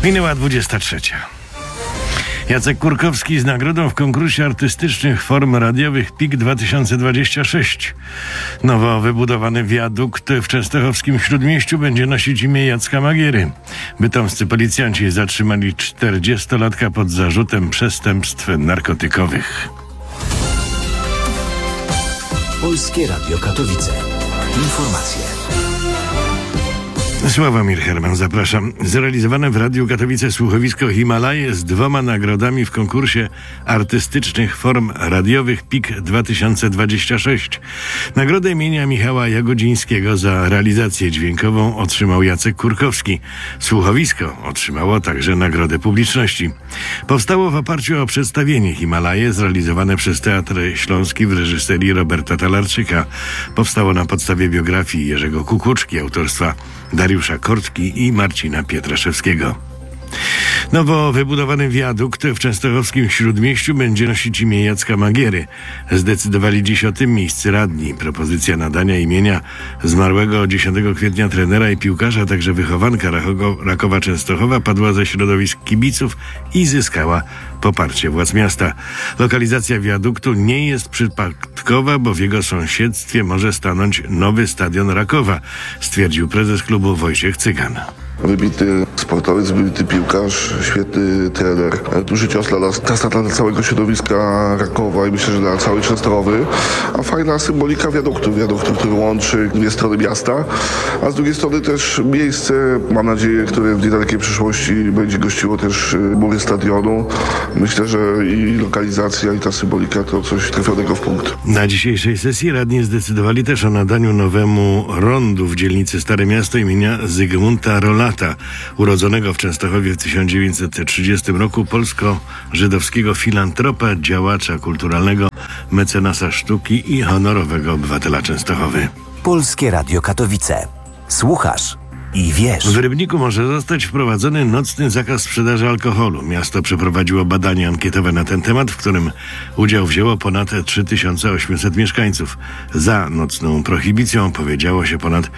Minęła 23. Jacek Kurkowski z nagrodą w konkursie artystycznych form radiowych PIK 2026. Nowo wybudowany wiadukt w częstochowskim Śródmieściu będzie nosić imię Jacka Magiery. Bytomscy policjanci zatrzymali 40-latka pod zarzutem przestępstw narkotykowych. Polskie Radio Katowice. Informacje. Sławomir Herman, zapraszam. Zrealizowane w Radiu Katowice słuchowisko Himalaje z 2 nagrodami w konkursie artystycznych form radiowych PIK 2026. Nagrodę imienia Michała Jagodzińskiego za realizację dźwiękową otrzymał Jacek Kurkowski. Słuchowisko otrzymało także nagrodę publiczności. Powstało w oparciu o przedstawienie Himalaje zrealizowane przez Teatr Śląski w reżyserii Roberta Talarczyka. Powstało na podstawie biografii Jerzego Kukuczki autorstwa Dariusza Kortki i Marcina Pietraszewskiego. Nowo wybudowany wiadukt w częstochowskim Śródmieściu będzie nosić imię Jacka Magiery. Zdecydowali dziś o tym miejscy radni. Propozycja nadania imienia zmarłego 10 kwietnia trenera i piłkarza, a także wychowanka Rakowa Częstochowa padła ze środowisk kibiców i zyskała poparcie władz miasta. Lokalizacja wiaduktu nie jest przypadkowa, bo w jego sąsiedztwie może stanąć nowy stadion Rakowa, stwierdził prezes klubu Wojciech Cygan. Wybitny sportowiec, wybitny piłkarz, świetny trener. Duży cios dla nas, dla całego środowiska Rakowa i myślę, że dla całej Częstochowy. A fajna symbolika wiaduktu, który łączy dwie strony miasta, a z drugiej strony też miejsce, mam nadzieję, które w niedalekiej przyszłości będzie gościło też mury stadionu. Myślę, że i lokalizacja, i ta symbolika to coś trafionego w punkt. Na dzisiejszej sesji radni zdecydowali też o nadaniu nowemu rondu w dzielnicy Stare Miasto imienia Zygmunta Rolata, urodzonego w Częstochowie w 1930 roku, polsko-żydowskiego filantropa, działacza kulturalnego, mecenasa sztuki i honorowego obywatela Częstochowy. Polskie Radio Katowice. Słuchasz i wiesz. W Rybniku może zostać wprowadzony nocny zakaz sprzedaży alkoholu. Miasto przeprowadziło badanie ankietowe na ten temat, w którym udział wzięło ponad 3800 mieszkańców. Za nocną prohibicją opowiedziało się ponad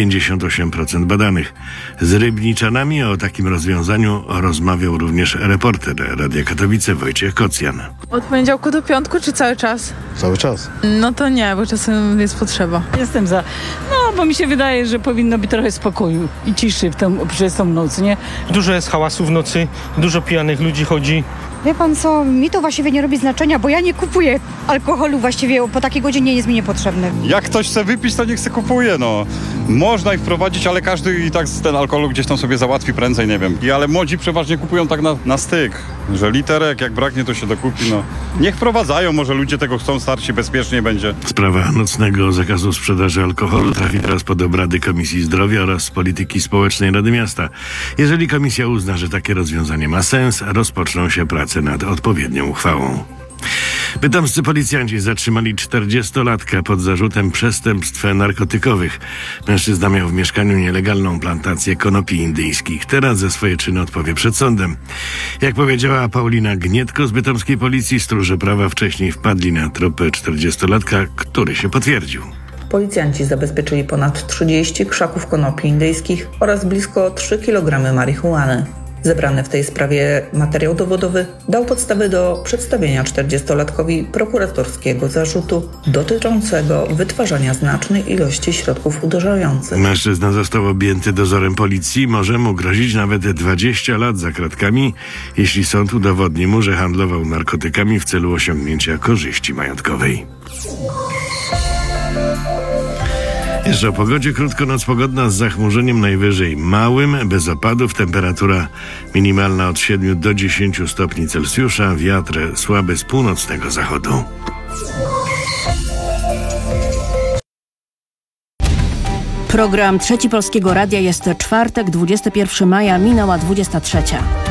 58% badanych. Z rybniczanami o takim rozwiązaniu rozmawiał również reporter Radia Katowice Wojciech Kocjan. Od poniedziałku do piątku, czy cały czas? Cały czas. No to nie, bo czasem jest potrzeba. Jestem za. No, bo mi się wydaje, że powinno być trochę spokoju i ciszy przez tą noc, nie? Dużo jest hałasu w nocy, dużo pijanych ludzi chodzi. Wie pan co, mi to właściwie nie robi znaczenia, bo ja nie kupuję alkoholu właściwie, po takiej godzinie jest mi niepotrzebny. Jak ktoś chce wypić, to niech se kupuje, no. Można ich wprowadzić, ale każdy i tak ten alkohol gdzieś tam sobie załatwi prędzej, nie wiem. Ale młodzi przeważnie kupują tak na styk, że literek, jak braknie, to się dokupi, no. Niech wprowadzają, może ludzie tego chcą, starsi, bezpiecznie będzie. Sprawa nocnego zakazu sprzedaży alkoholu trafi teraz pod obrady Komisji Zdrowia oraz Polityki Społecznej Rady Miasta. Jeżeli komisja uzna, że takie rozwiązanie ma sens, rozpoczną się prace nad odpowiednią uchwałą. Bytomscy policjanci zatrzymali 40-latka pod zarzutem przestępstw narkotykowych. Mężczyzna miał w mieszkaniu nielegalną plantację konopi indyjskich. Teraz za swoje czyny odpowie przed sądem. Jak powiedziała Paulina Gnietko z bytomskiej policji, stróże prawa wcześniej wpadli na tropy 40-latka, który się potwierdził. Policjanci zabezpieczyli ponad 30 krzaków konopi indyjskich oraz blisko 3 kg marihuany. Zebrany w tej sprawie materiał dowodowy dał podstawy do przedstawienia 40-latkowi prokuratorskiego zarzutu dotyczącego wytwarzania znacznej ilości środków uderzających. Mężczyzna został objęty dozorem policji. Może mu grozić nawet 20 lat za kratkami, jeśli sąd udowodni mu, że handlował narkotykami w celu osiągnięcia korzyści majątkowej. Jeszcze o pogodzie. Krótko noc pogodna z zachmurzeniem najwyżej małym, bez opadów. Temperatura minimalna od 7 do 10 stopni Celsjusza. Wiatr słaby z północnego zachodu. Program Trzeci Polskiego Radia. Jest czwartek, 21 maja, minęła 23.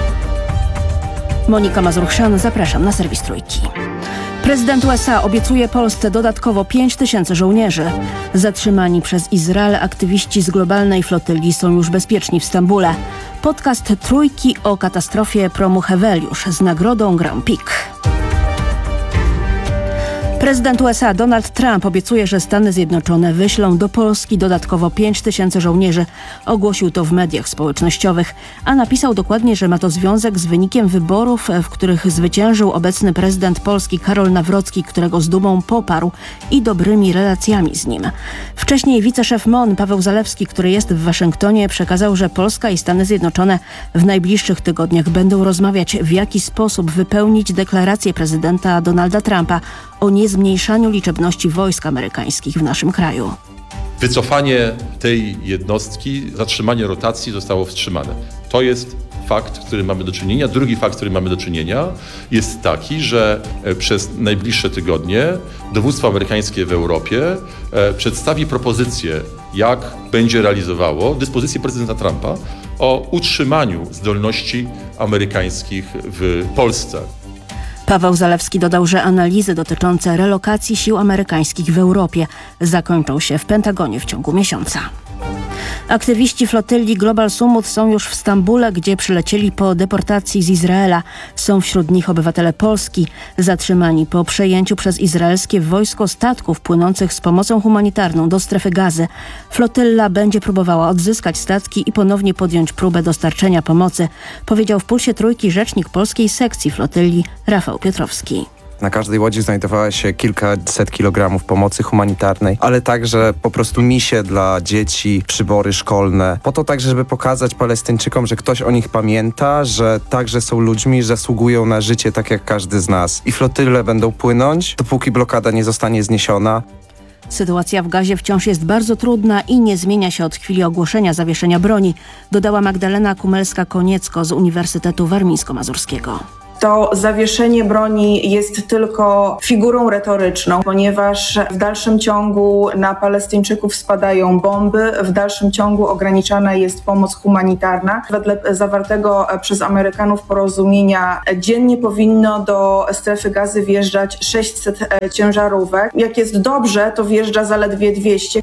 Monika Mazur-Chrzan, zapraszam na serwis Trójki. Prezydent USA obiecuje Polsce dodatkowo 5000 żołnierzy. Zatrzymani przez Izrael aktywiści z globalnej flotyli są już bezpieczni w Stambule. Podcast Trójki o katastrofie promu Heweliusz z nagrodą Grand Prix. Prezydent USA Donald Trump obiecuje, że Stany Zjednoczone wyślą do Polski dodatkowo 5000 żołnierzy. Ogłosił to w mediach społecznościowych, a napisał dokładnie, że ma to związek z wynikiem wyborów, w których zwyciężył obecny prezydent Polski Karol Nawrocki, którego z dumą poparł i dobrymi relacjami z nim. Wcześniej wiceszef MON Paweł Zalewski, który jest w Waszyngtonie, przekazał, że Polska i Stany Zjednoczone w najbliższych tygodniach będą rozmawiać, w jaki sposób wypełnić deklarację prezydenta Donalda Trumpa o niezmniejszaniu liczebności wojsk amerykańskich w naszym kraju. Wycofanie tej jednostki, zatrzymanie rotacji zostało wstrzymane. To jest fakt, z którym mamy do czynienia. Drugi fakt, z którym mamy do czynienia, jest taki, że przez najbliższe tygodnie dowództwo amerykańskie w Europie przedstawi propozycję, jak będzie realizowało dyspozycję prezydenta Trumpa o utrzymaniu zdolności amerykańskich w Polsce. Paweł Zalewski dodał, że analizy dotyczące relokacji sił amerykańskich w Europie zakończą się w Pentagonie w ciągu miesiąca. Aktywiści flotyli Global Sumut są już w Stambule, gdzie przylecieli po deportacji z Izraela. Są wśród nich obywatele Polski, zatrzymani po przejęciu przez izraelskie wojsko statków płynących z pomocą humanitarną do strefy Gazy. Flotylla będzie próbowała odzyskać statki i ponownie podjąć próbę dostarczenia pomocy, powiedział w Pulsie Trójki rzecznik polskiej sekcji flotyli Rafał Piotrowski. Na każdej łodzi znajdowało się kilkaset kilogramów pomocy humanitarnej, ale także po prostu misie dla dzieci, przybory szkolne. Po to także, żeby pokazać Palestyńczykom, że ktoś o nich pamięta, że także są ludźmi, że zasługują na życie tak jak każdy z nas. I flotyle będą płynąć, dopóki blokada nie zostanie zniesiona. Sytuacja w Gazie wciąż jest bardzo trudna i nie zmienia się od chwili ogłoszenia zawieszenia broni, dodała Magdalena Kumelska-Koniecko z Uniwersytetu Warmińsko-Mazurskiego. To zawieszenie broni jest tylko figurą retoryczną, ponieważ w dalszym ciągu na Palestyńczyków spadają bomby, w dalszym ciągu ograniczana jest pomoc humanitarna. Wedle zawartego przez Amerykanów porozumienia dziennie powinno do strefy Gazy wjeżdżać 600 ciężarówek. Jak jest dobrze, to wjeżdża zaledwie 200.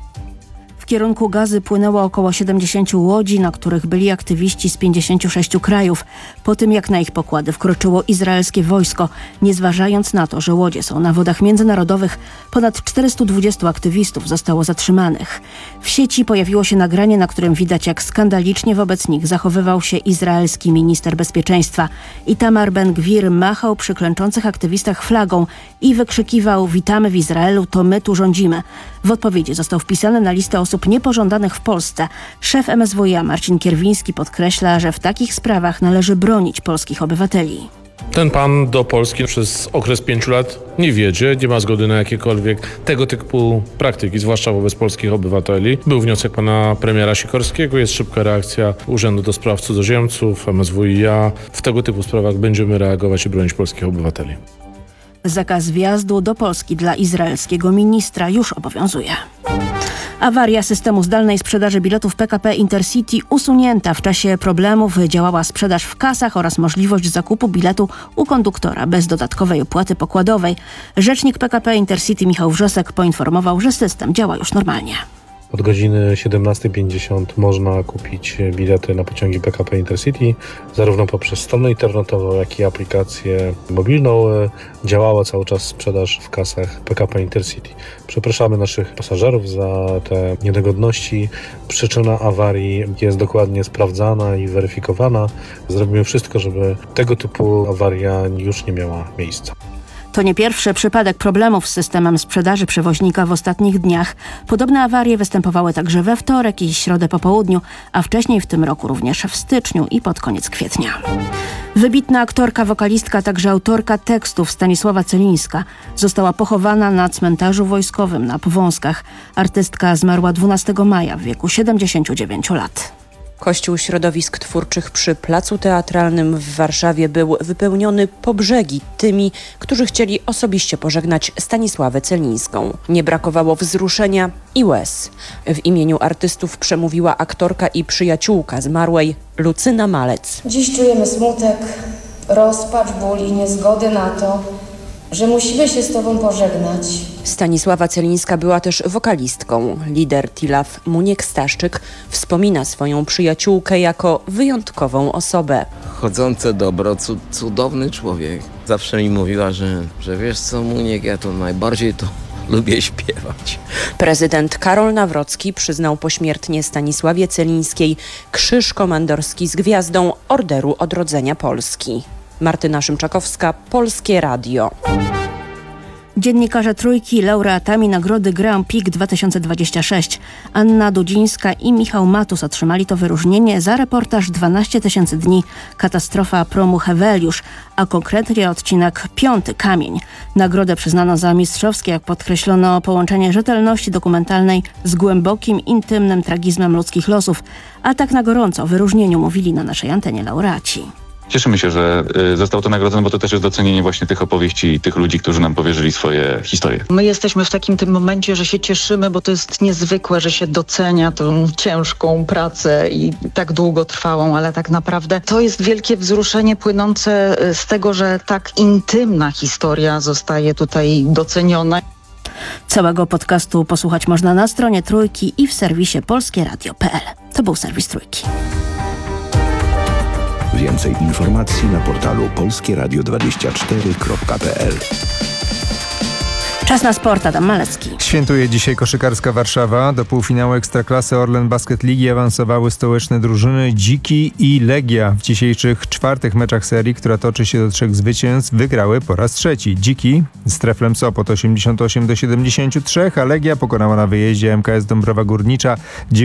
W kierunku Gazy płynęło około 70 łodzi, na których byli aktywiści z 56 krajów. Po tym, jak na ich pokłady wkroczyło izraelskie wojsko, nie zważając na to, że łodzie są na wodach międzynarodowych, ponad 420 aktywistów zostało zatrzymanych. W sieci pojawiło się nagranie, na którym widać, jak skandalicznie wobec nich zachowywał się izraelski minister bezpieczeństwa. Itamar Ben-Gwir machał przy klęczących aktywistach flagą i wykrzykiwał: "Witamy w Izraelu, to my tu rządzimy". W odpowiedzi został wpisany na listę osób niepożądanych w Polsce. Szef MSWiA Marcin Kierwiński podkreśla, że w takich sprawach należy bronić polskich obywateli. Ten pan do Polski przez okres 5 lat nie wjedzie, nie ma zgody na jakiekolwiek tego typu praktyki, zwłaszcza wobec polskich obywateli. Był wniosek pana premiera Sikorskiego, jest szybka reakcja Urzędu do Spraw Cudzoziemców, MSWiA. W tego typu sprawach będziemy reagować i bronić polskich obywateli. Zakaz wjazdu do Polski dla izraelskiego ministra już obowiązuje. Awaria systemu zdalnej sprzedaży biletów PKP Intercity usunięta. W czasie problemów działała sprzedaż w kasach oraz możliwość zakupu biletu u konduktora bez dodatkowej opłaty pokładowej. Rzecznik PKP Intercity Michał Wrzosek poinformował, że system działa już normalnie. Od godziny 17:50 można kupić bilety na pociągi PKP Intercity, zarówno poprzez stronę internetową, jak i aplikację mobilną. Działała cały czas sprzedaż w kasach PKP Intercity. Przepraszamy naszych pasażerów za te niedogodności. Przyczyna awarii jest dokładnie sprawdzana i weryfikowana. Zrobimy wszystko, żeby tego typu awaria już nie miała miejsca. To nie pierwszy przypadek problemów z systemem sprzedaży przewoźnika w ostatnich dniach. Podobne awarie występowały także we wtorek i środę po południu, a wcześniej w tym roku również w styczniu i pod koniec kwietnia. Wybitna aktorka, wokalistka, także autorka tekstów Stanisława Celińska została pochowana na cmentarzu wojskowym na Powązkach. Artystka zmarła 12 maja w wieku 79 lat. Kościół Środowisk Twórczych przy Placu Teatralnym w Warszawie był wypełniony po brzegi tymi, którzy chcieli osobiście pożegnać Stanisławę Celińską. Nie brakowało wzruszenia i łez. W imieniu artystów przemówiła aktorka i przyjaciółka zmarłej Lucyna Malec. Dziś czujemy smutek, rozpacz, ból i niezgody na to, że musimy się z Tobą pożegnać. Stanisława Celińska była też wokalistką. Lider Tilaf Muniek Staszczyk wspomina swoją przyjaciółkę jako wyjątkową osobę. chodzące dobro, cudowny człowiek. Zawsze mi mówiła, że wiesz co, Muniek, ja to najbardziej to lubię śpiewać. Prezydent Karol Nawrocki przyznał pośmiertnie Stanisławie Celińskiej krzyż komandorski z gwiazdą Orderu Odrodzenia Polski. Martyna Szymczakowska, Polskie Radio. Dziennikarze Trójki laureatami nagrody Grand Prix 2026. Anna Dudzińska i Michał Matus otrzymali to wyróżnienie za reportaż 12 tysięcy dni. Katastrofa promu Heweliusz, a konkretnie odcinek 5 Kamień. Nagrodę przyznano za mistrzowskie, jak podkreślono, połączenie rzetelności dokumentalnej z głębokim, intymnym tragizmem ludzkich losów. A tak na gorąco o wyróżnieniu mówili na naszej antenie laureaci. Cieszymy się, że został to nagrodzone, bo to też jest docenienie właśnie tych opowieści i tych ludzi, którzy nam powierzyli swoje historie. My jesteśmy w takim tym momencie, że się cieszymy, bo to jest niezwykłe, że się docenia tą ciężką pracę i tak długotrwałą, ale tak naprawdę to jest wielkie wzruszenie płynące z tego, że tak intymna historia zostaje tutaj doceniona. Całego podcastu posłuchać można na stronie Trójki i w serwisie polskieradio.pl. To był serwis Trójki. Więcej informacji na portalu polskieradio24.pl. Czas na sport, Adam Malecki. Świętuje dzisiaj koszykarska Warszawa. Do półfinału Ekstraklasy Orlen Basket Ligi awansowały stołeczne drużyny Dziki i Legia. W dzisiejszych czwartych meczach serii, która toczy się do 3 zwycięstw, wygrały po raz trzeci. Dziki z Treflem Sopot 88-73, a Legia pokonała na wyjeździe MKS Dąbrowa Górnicza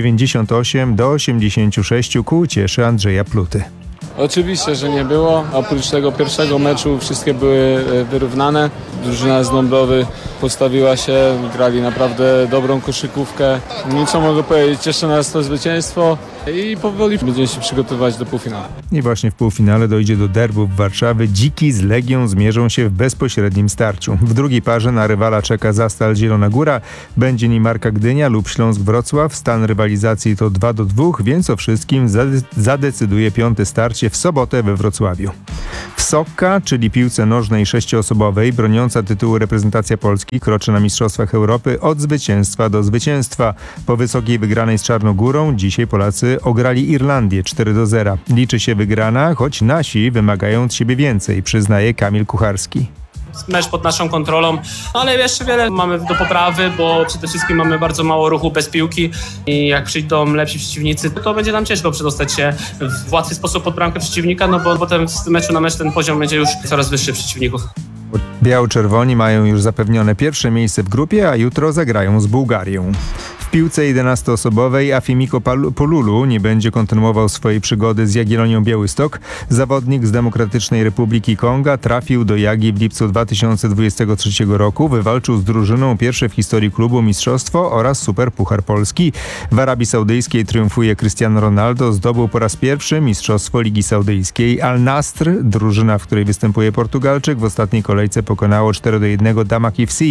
98-86 ku ucieszy Andrzeja Pluty. Oczywiście, że nie było. Oprócz tego pierwszego meczu wszystkie były wyrównane. Drużyna z Dąbrowy postawiła się, grali naprawdę dobrą koszykówkę. Co mogę powiedzieć, cieszy nas to zwycięstwo i powoli będziemy się przygotowywać do półfinału. I właśnie w półfinale dojdzie do derbów Warszawy. Dziki z Legią zmierzą się w bezpośrednim starciu. W drugiej parze na rywala czeka Zastal Zielona Góra. Będzie nim Marka Gdynia lub Śląsk Wrocław. Stan rywalizacji to 2-2, więc o wszystkim zadecyduje 5. starcie w sobotę we Wrocławiu. W Sokka, czyli piłce nożnej 6-osobowej, broniąca tytułu reprezentacja Polski kroczy na Mistrzostwach Europy od zwycięstwa do zwycięstwa. Po wysokiej wygranej z Czarnogórą dzisiaj Polacy ograli Irlandię 4-0. Liczy się wygrana, choć nasi wymagają od siebie więcej, przyznaje Kamil Kucharski. Mecz pod naszą kontrolą, ale jeszcze wiele mamy do poprawy, bo przede wszystkim mamy bardzo mało ruchu bez piłki i jak przyjdą lepsi przeciwnicy, to będzie nam ciężko przedostać się w łatwy sposób pod bramkę przeciwnika, no bo potem z meczu na mecz ten poziom będzie już coraz wyższy przeciwników. Biało-czerwoni mają już zapewnione pierwsze miejsce w grupie, a jutro zagrają z Bułgarią. W piłce 11-osobowej Afimiko Polulu nie będzie kontynuował swojej przygody z Jagiellonią Białystok. Zawodnik z Demokratycznej Republiki Konga trafił do Jagi w lipcu 2023 roku. Wywalczył z drużyną pierwsze w historii klubu mistrzostwo oraz Superpuchar Polski. W Arabii Saudyjskiej triumfuje Cristiano Ronaldo. Zdobył po raz pierwszy mistrzostwo Ligi Saudyjskiej. Al Nasr, drużyna, w której występuje Portugalczyk, w ostatniej kolejce pokonało 4-1 Damak FC.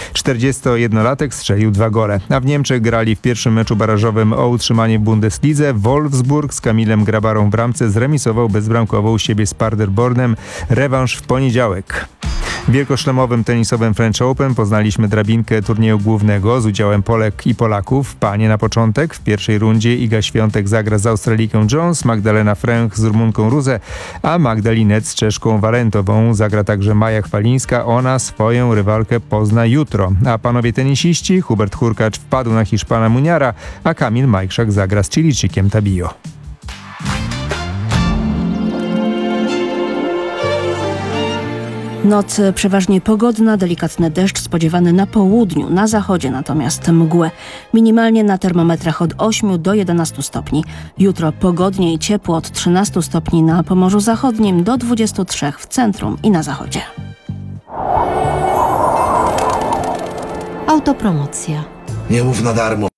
41-latek strzelił 2 gole. A w Niemczech grali w pierwszym meczu barażowym o utrzymanie w Bundeslidze. Wolfsburg z Kamilem Grabarą w bramce zremisował bezbramkowo u siebie z Paderbornem. Rewanż w poniedziałek. W wielkoszlemowym tenisowym French Open poznaliśmy drabinkę turnieju głównego z udziałem Polek i Polaków. Panie na początek. W pierwszej rundzie Iga Świątek zagra z Australijką Jones, Magdalena Fręch z Rumunką Ruzę, a Magdalinet z Czeszką Walentową. Zagra także Maja Chwalińska. Ona swoją rywalkę pozna jutro. A panowie tenisiści Hubert Hurkacz wpadł na Hiszpana Muniara, a Kamil Majchrzak zagra z Chilijczykiem Tabio. Noc przeważnie pogodna, delikatny deszcz spodziewany na południu, na zachodzie natomiast mgłę. Minimalnie na termometrach od 8 do 11 stopni. Jutro pogodnie i ciepło od 13 stopni na Pomorzu Zachodnim do 23 w centrum i na zachodzie. Autopromocja. Nie mów na darmo.